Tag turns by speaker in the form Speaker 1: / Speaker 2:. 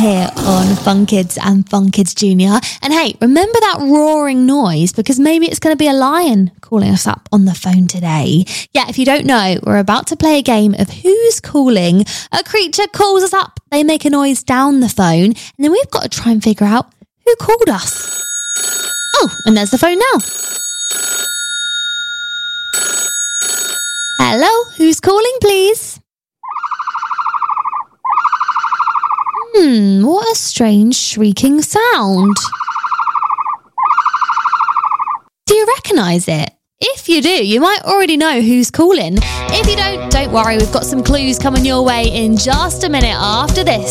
Speaker 1: here on Fun Kids and Fun Kids Junior. And hey, remember that roaring noise, because maybe it's going to be a lion calling us up on the phone today. Yeah, if you don't know, we're about to play a game of Who's Calling. A creature calls us up, they make a noise down the phone, and then we've got to try and figure out who called us. Oh, and there's the phone now. Hello, who's calling, please? What a strange shrieking sound. Do you recognise it? If you do, you might already know who's calling. If you don't worry, we've got some clues coming your way in just a minute after this.